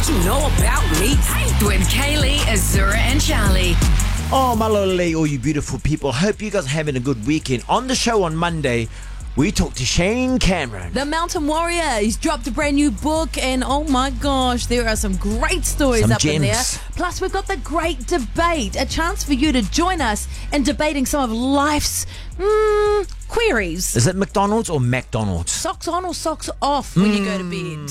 you know about me? With Kaylee, Azura, and Charlie. Oh, malole, all you beautiful people. Hope you guys are having a good weekend. On the show on Monday, we talked to Shane Cameron. The Mountain Warrior. He's dropped a brand new book, and oh my gosh, there are some great stories Some up in there. gems. Plus, we've got the great debate, a chance for you to join us in debating some of life's queries. Is it McDonald's or McDonald's? Socks on or socks off when you go to bed?